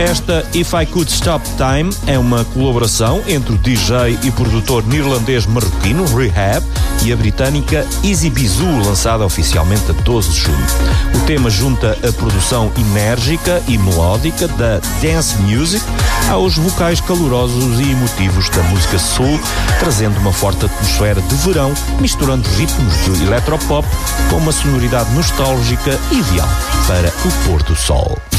Esta If I Could Stop Time é uma colaboração entre o DJ e produtor neerlandês-marroquino Rehab e a britânica Easy Bizu, lançada oficialmente a 12 de junho. O tema junta a produção enérgica e melódica da dance music aos vocais calorosos e emotivos da música soul, trazendo uma forte atmosfera de verão, misturando ritmos de eletropop com uma sonoridade nostálgica ideal para o pôr do sol.